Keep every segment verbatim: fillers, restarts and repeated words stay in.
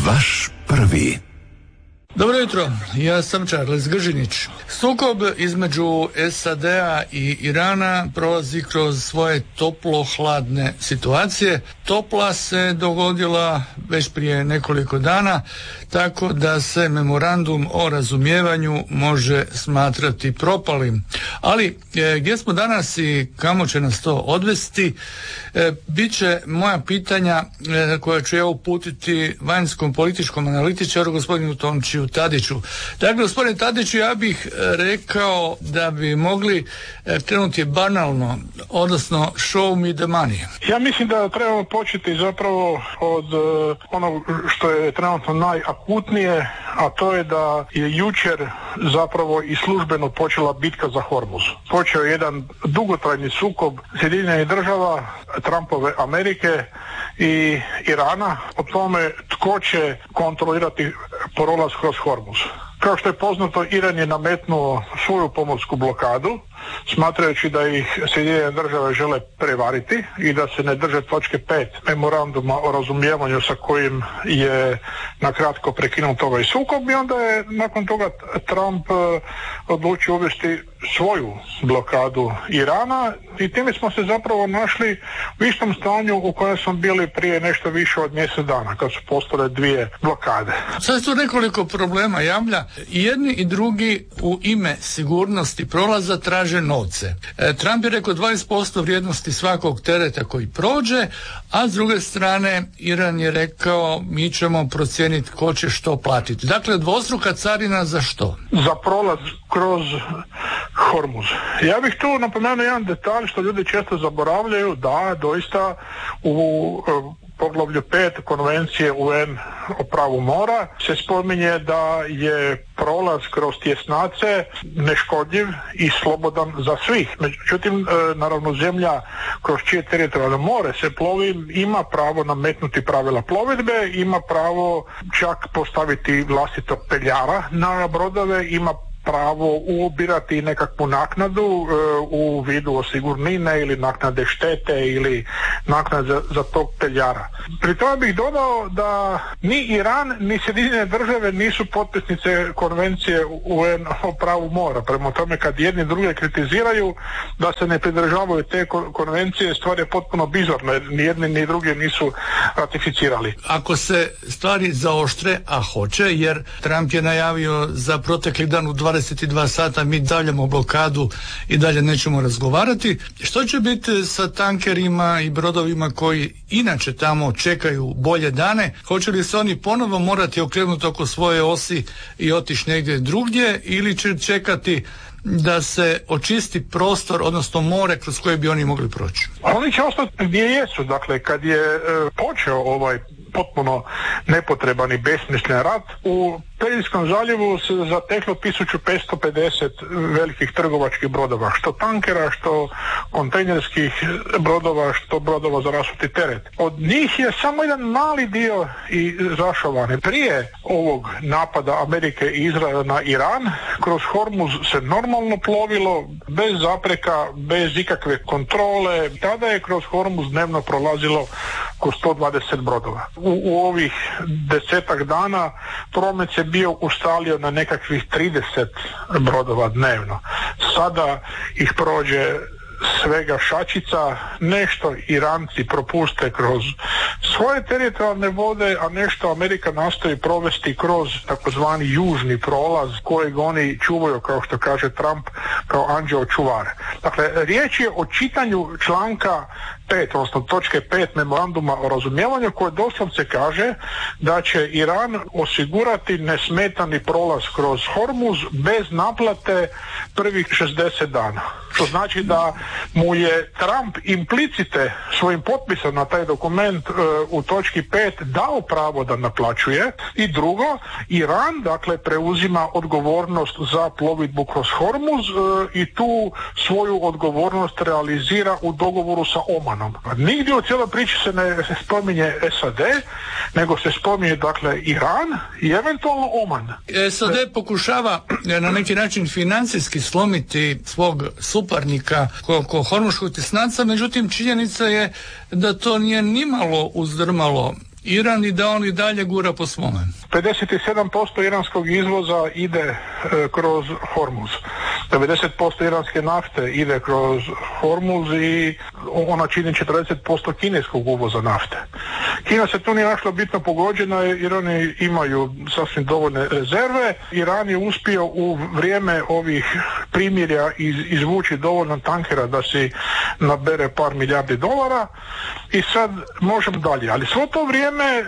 Vaš prvi. Dobro jutro, ja sam Charles Gržinić. Sukob između S A D-a i Irana prolazi kroz svoje toplo-hladne situacije. Topla se dogodila već prije nekoliko dana, tako da se memorandum o razumijevanju može smatrati propalim. Ali e, gdje smo danas i kamo će nas to odvesti, e, bit će moja pitanja e, koja ću ja uputiti vanjskom političkom analitičaru gospodinu Tončiju Tadiću. Dakle, gospodine Tadiću, ja bih rekao da bi mogli krenuti banalno, odnosno show me the money. Ja mislim da trebamo početi zapravo od uh, onog što je trenutno najakutnije, a to je da je jučer zapravo i službeno počela bitka za Hormuz. Počeo je jedan dugotrajni sukob Sjedinjenih država, Trumpove Amerike i Irana o tome tko će kontrolirati prolaz kroz Hormuz. Kao što je poznato, Iran je nametnuo svoju pomorsku blokadu, smatrajući da ih Sjedinjene države žele prevariti i da se ne drže točke pet memoranduma o razumijevanju sa kojim je nakratko prekinut ovaj sukob, i onda je nakon toga Trump odlučio uvesti svoju blokadu Irana i time smo se zapravo našli u istom stanju u kojem smo bili prije nešto više od mjesec dana, kad su postale dvije blokade. Sad tu nekoliko problema javlja. I jedni i drugi u ime sigurnosti prolaza traže novce. E, Trump je rekao dvadeset posto vrijednosti svakog tereta koji prođe, a s druge strane Iran je rekao mi ćemo procijeniti ko će što platiti. Dakle, dvostruka carina za što? Za prolaz kroz Hormuz. Ja bih tu napomenuo jedan detalj što ljudi često zaboravljaju, da doista u poglavlju pet konvencije U N o pravu mora se spominje da je prolaz kroz tjesnace neškodljiv i slobodan za svih. Međutim, naravno zemlja kroz čije teritorijalno more se plovi ima pravo nametnuti pravila plovidbe, ima pravo čak postaviti vlastitog peljara na brodove, ima pravo ubirati nekakvu naknadu e, u vidu osigurnine ili naknade štete ili naknade za, za tog peljara. Pri tome bih dodao da ni Iran ni Sjedinjene države nisu potpisnice konvencije U N o pravu mora. Prema tome, kad jedni druge kritiziraju da se ne pridržavaju te konvencije, stvar je potpuno bizarna, jer ni jedni ni drugi nisu ratificirali. Ako se stvari zaoštre, a hoće, jer Trump je najavio za protekli dan u dvadeset dva sata mi davljamo blokadu i dalje nećemo razgovarati. Što će biti sa tankerima i brodovima koji inače tamo čekaju bolje dane? Hoće li se oni ponovo morati okrenuti oko svoje osi i otići negdje drugdje, ili će čekati da se očisti prostor, odnosno more kroz koje bi oni mogli proći? Oni će ostati gdje jesu. Dakle, kad je e, počeo ovaj potpuno nepotreban i besmislen rat, u Perzijskom zaljevu se zateklo tisuću petsto pedeset velikih trgovačkih brodova, što tankera, što kontejnerskih brodova, što brodova za rasuti teret. Od njih je samo jedan mali dio i zašovan. Prije ovog napada Amerike i Izraela na Iran, kroz Hormuz se normalno plovilo, bez zapreka, bez ikakve kontrole. Tada je kroz Hormuz dnevno prolazilo oko sto dvadeset brodova. U, u ovih desetak dana promet se bio ustalio na nekakvih trideset brodova dnevno. Sada ih prođe svega šačica, nešto Iranci propuste kroz svoje teritorijalne vode, a nešto Amerika nastoji provesti kroz takozvani južni prolaz kojeg oni čuvaju, kao što kaže Trump, kao anđeo čuvar. Dakle, riječ je o čitanju članka pet, odnosno točke pet memoranduma o razumijevanju, koje doslovce kaže da će Iran osigurati nesmetani prolaz kroz Hormuz bez naplate prvih šezdeset dana. Što znači da mu je Trump implicite svojim potpisom na taj dokument e, u točki pet dao pravo da naplaćuje. I drugo, Iran dakle preuzima odgovornost za plovidbu kroz Hormuz e, i tu svoju odgovornost realizira u dogovoru sa Omanom. Nigdje u cijeloj priči se ne spominje S A D, nego se spominje dakle Iran i eventualno Oman. S A D pokušava na neki način financijski slomiti svog suparnika oko Hormuškog tjesnaca, međutim činjenica je da to nije nimalo uzdrmalo Iran i da on i dalje gura po svome? pedeset sedam posto iranskog izvoza ide e, kroz Hormuz. devedeset posto iranske nafte ide kroz Hormuz i ona čini četrdeset posto kineskog uvoza nafte. Kina se tu nije našla bitno pogođena jer oni imaju sasvim dovoljne rezerve. Iran je uspio u vrijeme ovih primirja iz, izvući dovoljno tankera da si nabere par milijardi dolara i sad možemo dalje. Ali svo to vrijeme e,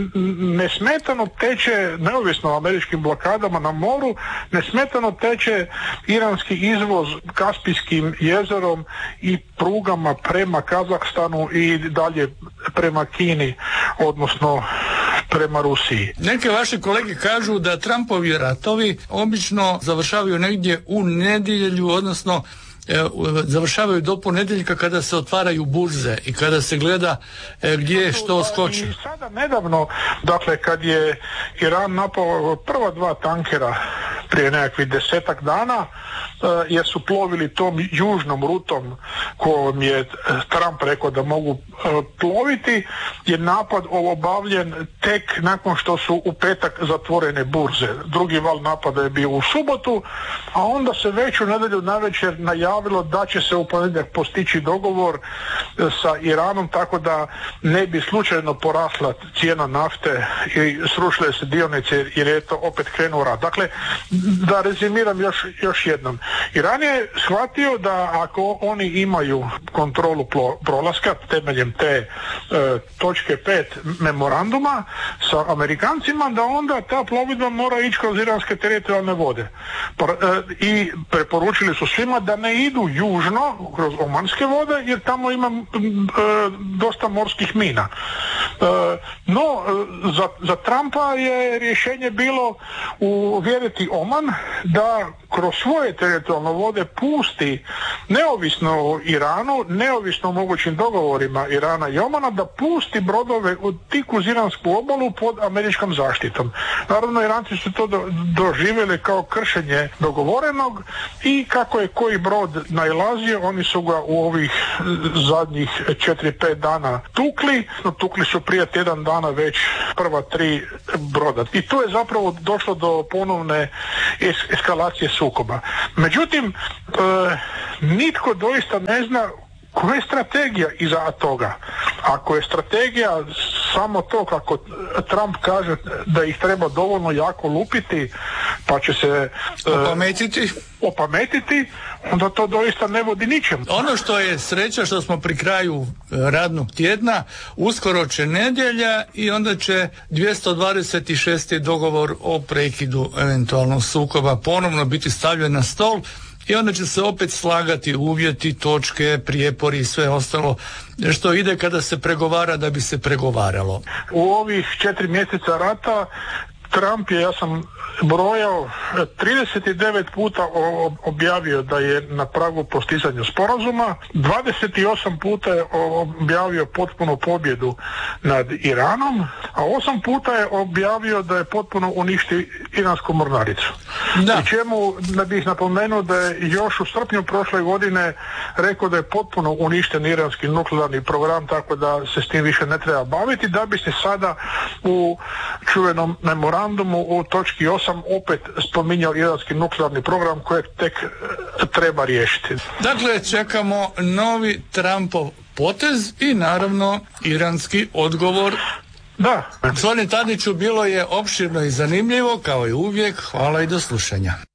nesmetano teče, neovisno o američkim blokadama na moru, nesmetano teče iranski izvoz Kaspijskim jezerom i prugama prema Kazahstanu i dalje prema Kini, odnosno prema Rusiji. Neke vaše kolege kažu da Trumpovi ratovi obično završavaju negdje u nedjelju, odnosno e, završavaju do ponedjeljka kada se otvaraju burze i kada se gleda e, gdje što skoči. I sada nedavno, dakle kad je Iran napao prva dva tankera prije nekakvih desetak dana, jer su plovili tom južnom rutom kojom je Trump rekao da mogu ploviti, je napad obavljen tek nakon što su u petak zatvorene burze. Drugi val napada je bio u subotu, a onda se već u nedjelju navečer najavilo da će se u ponedjeljak postići dogovor sa Iranom, tako da ne bi slučajno porasla cijena nafte i srušile se dionice jer je to opet krenuo rat. Dakle, da rezimiram još, još jednom. Iran je shvatio da ako oni imaju kontrolu plo, prolaska temeljem te e, točke pet memoranduma sa Amerikancima, da onda ta plovidba mora ići kroz iranske teritorijalne vode. Par, e, I preporučili su svima da ne idu južno kroz omanske vode jer tamo ima e, dosta morskih mina. E, no, za, za Trumpa je rješenje bilo uvjeriti Oman da kroz svoje teritorijalne vode pusti, neovisno o Iranu, neovisno o mogućim dogovorima Irana i Omana, da pusti brodove u tik uz iransku obalu pod američkom zaštitom. Naravno, Iranci su to do, doživjeli kao kršenje dogovorenog i kako je koji brod nailazio, oni su ga u ovih zadnjih četiri pet dana tukli, no tukli su prije tjedan dana već prva tri broda. I tu je zapravo došlo do ponovne es- eskalacije sukoba. Međutim, e, nitko doista ne zna koja je strategija iza toga. Ako je strategija samo to kako Trump kaže da ih treba dovoljno jako lupiti pa će se opametiti, e, opametiti, onda to doista ne vodi ničemu. Ono što je sreća što smo pri kraju radnog tjedna, uskoro će nedjelja i onda će dvjesto dvadeset šesti dogovor o prekidu eventualnog sukoba ponovno biti stavljen na stol i onda će se opet slagati uvjeti, točke, prijepori i sve ostalo što ide kada se pregovara da bi se pregovaralo. U ovih četiri mjeseca rata Trump je, ja sam brojao, trideset devet puta objavio da je na pragu postizanja sporazuma, dvadeset osam puta je objavio potpunu pobjedu nad Iranom, a osam puta je objavio da je potpuno uništio iransku mornaricu. Da. I čemu ne bih napomenuo da je još u srpnju prošle godine rekao da je potpuno uništen iranski nuklearni program, tako da se s tim više ne treba baviti, da bi se sada u čuvenom memorandumu u točki osam opet spominjao iranski nuklearni program kojeg tek treba riješiti. Dakle, čekamo novi Trumpov potez i naravno iranski odgovor. Da. Gospodine Tadiću, bilo je opširno i zanimljivo, kao i uvijek. Hvala i do slušanja.